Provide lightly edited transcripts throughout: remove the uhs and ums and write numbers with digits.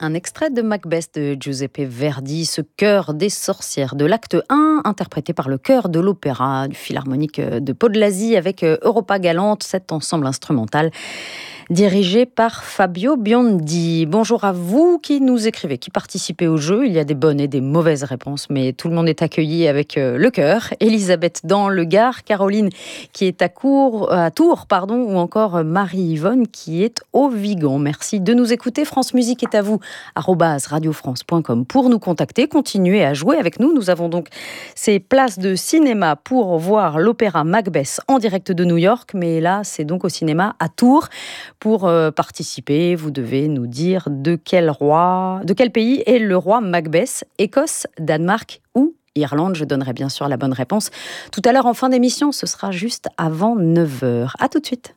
Un extrait de Macbeth de Giuseppe Verdi, ce chœur des sorcières de l'acte 1, interprété par le chœur de l'opéra du Philharmonique de Podlasie avec Europa Galante, cet ensemble instrumental dirigé par Fabio Biondi. Bonjour à vous qui nous écrivez, qui participez au jeu. Il y a des bonnes et des mauvaises réponses, mais tout le monde est accueilli avec le cœur. Elisabeth dans le Gard, Caroline qui est à Tours, ou encore Marie-Yvonne qui est au Vigan. Merci de nous écouter. France Musique est à vous, @radiofrance.com pour nous contacter. Continuez à jouer avec nous. Nous avons donc ces places de cinéma pour voir l'opéra Macbeth en direct de New York, mais là, c'est donc au cinéma à Tours. Pour participer, vous devez nous dire de quel pays est le roi Macbeth, Écosse, Danemark ou Irlande. Je donnerai bien sûr la bonne réponse tout à l'heure en fin d'émission. Ce sera juste avant 9h. À tout de suite.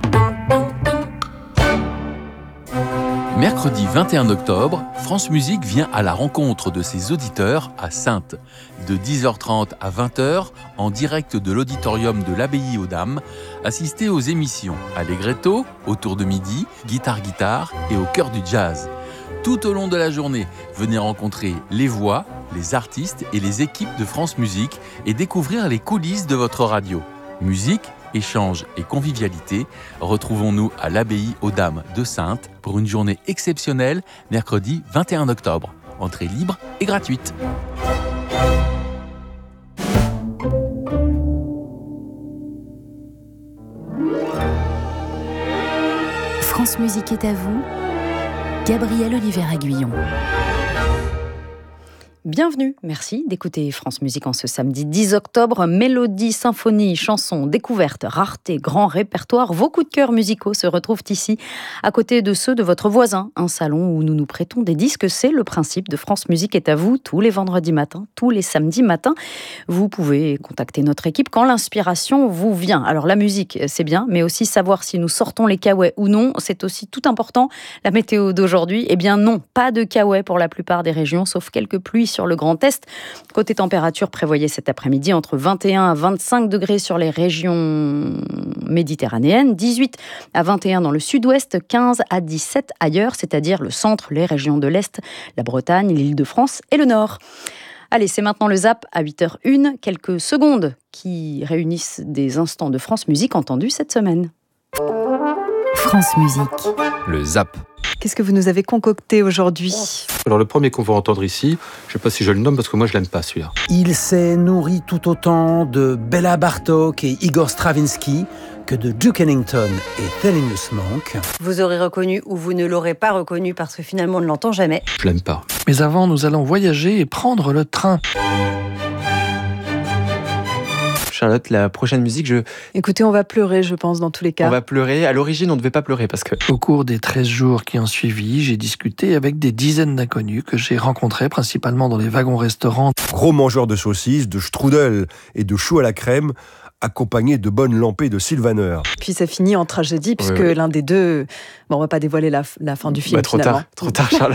Mercredi 21 octobre, France Musique vient à la rencontre de ses auditeurs à Saintes. De 10h30 à 20h, en direct de l'auditorium de l'Abbaye aux Dames, assistez aux émissions Allegretto, autour de midi, Guitare et au cœur du jazz. Tout au long de la journée, venez rencontrer les voix, les artistes et les équipes de France Musique et découvrir les coulisses de votre radio. Musique, échange et convivialité, retrouvons-nous à l'Abbaye aux Dames de Saintes pour une journée exceptionnelle, mercredi 21 octobre. Entrée libre et gratuite. France Musique est à vous, Gabriel Oliver-Aguillon. Bienvenue, merci d'écouter France Musique en ce samedi 10 octobre. Mélodie, symphonie, chansons, découvertes, rareté, grand répertoire. Vos coups de cœur musicaux se retrouvent ici, à côté de ceux de votre voisin. Un salon où nous nous prêtons des disques. C'est le principe de France Musique est à vous, tous les vendredis matins, tous les samedis matins. Vous pouvez contacter notre équipe quand l'inspiration vous vient. Alors la musique, c'est bien, mais aussi savoir si nous sortons les caouets ou non, c'est aussi tout important. La météo d'aujourd'hui, eh bien non, pas de caouets pour la plupart des régions, sauf quelques pluies sur le Grand Est. Côté température, prévoyez cet après-midi entre 21 à 25 degrés sur les régions méditerranéennes, 18 à 21 dans le sud-ouest, 15 à 17 ailleurs, c'est-à-dire le centre, les régions de l'Est, la Bretagne, l'Île-de-France et le Nord. Allez, c'est maintenant le Zap à 8h01, quelques secondes qui réunissent des instants de France Musique entendus cette semaine. France Musique. Le Zap. Qu'est-ce que vous nous avez concocté aujourd'hui ? Alors le premier qu'on va entendre ici, je ne sais pas si je le nomme parce que moi je l'aime pas celui-là. Il s'est nourri tout autant de Béla Bartók et Igor Stravinsky que de Duke Ellington et Thelonious Monk. Vous aurez reconnu ou vous ne l'aurez pas reconnu parce que finalement on ne l'entend jamais. Je l'aime pas. Mais avant, nous allons voyager et prendre le train. Charlotte, la prochaine musique, Écoutez, on va pleurer, je pense, dans tous les cas. on va pleurer. À l'origine, on ne devait pas pleurer parce que... Au cours des 13 jours qui ont suivi, j'ai discuté avec des dizaines d'inconnus que j'ai rencontrés principalement dans les wagons-restaurants. Gros mangeurs de saucisses, de strudel et de choux à la crème, accompagnés de bonnes lampées de Sylvaner. Puis ça finit en tragédie, puisque Oui. l'un des deux... Bon, on va pas dévoiler la fin du film, trop finalement. tard, Charlotte.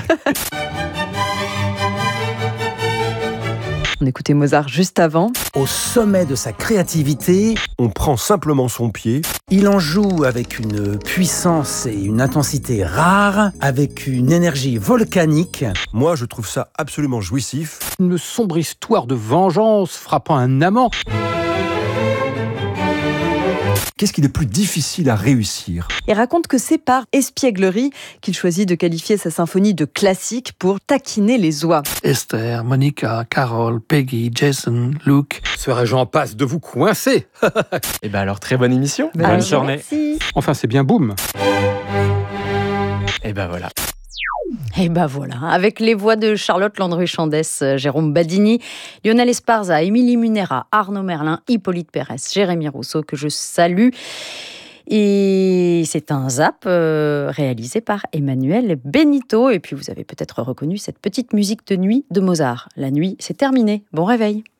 On écoutait Mozart juste avant. Au sommet de sa créativité, On prend simplement son pied, il en joue avec une puissance et une intensité rares, avec une énergie volcanique. moi je trouve ça absolument jouissif. Une sombre histoire de vengeance frappant un amant. Qu'est-ce qui est le plus difficile à réussir ? Et raconte que c'est par espièglerie qu'il choisit de qualifier sa symphonie de classique pour taquiner les oies. Esther, Monica, Carole, Peggy, Jason, Luke. Serais-je en passe de vous coincer ? Et ben alors, très bonne émission. Ben, Bonne journée. merci. Enfin, c'est bien boum. Et ben voilà. Et ben voilà, avec les voix de Charlotte Landru-Chandès, Jérôme Badini, Lionel Esparza, Émilie Munera, Arnaud Merlin, Hippolyte Pérez, Jérémy Rousseau, que je salue. Et c'est un Zap réalisé par Emmanuel Benito. Et puis vous avez peut-être reconnu cette petite musique de nuit de Mozart. La nuit, c'est terminé. Bon réveil.